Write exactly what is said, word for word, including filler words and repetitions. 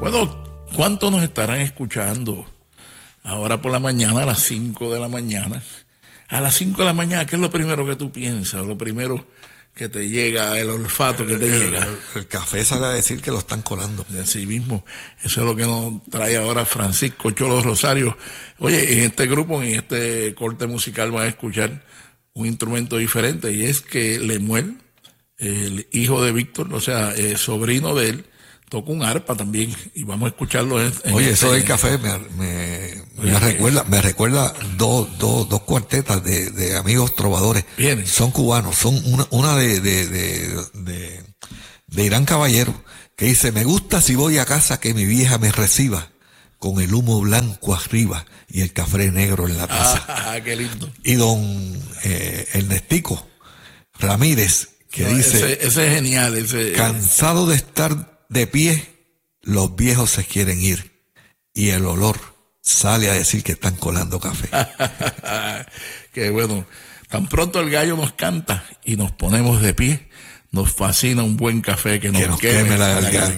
Bueno, ¿cuántos nos estarán escuchando ahora por la mañana, a las cinco de la mañana? A las cinco de la mañana, ¿qué es lo primero que tú piensas? Lo primero que te llega, el olfato que te el, llega. El, el café sale a decir que lo están colando. Así mismo, eso es lo que nos trae ahora Francisco Cholo Rosario. Oye, en este grupo, en este corte musical van a escuchar un instrumento diferente, y es que Lemuel, el hijo de Víctor, o sea, eh, sobrino de él, toca un arpa también, y vamos a escucharlo en, en Oye, este, eso del café me, me, me recuerda me recuerda dos dos dos cuartetas de, de amigos trovadores. Bien. Son cubanos, son una una de de, de de de Irán Caballero, que dice: me gusta si voy a casa que mi vieja me reciba con el humo blanco arriba y el café negro en la taza. Ah, qué lindo. Y don eh, Ernestico Ramírez, que no, dice: ese, ese es genial, ese cansado de estar de pie, los viejos se quieren ir y el olor sale a decir que están colando café. Que bueno, tan pronto el gallo nos canta y nos ponemos de pie, nos fascina un buen café que nos, que nos queme queme la la garganta.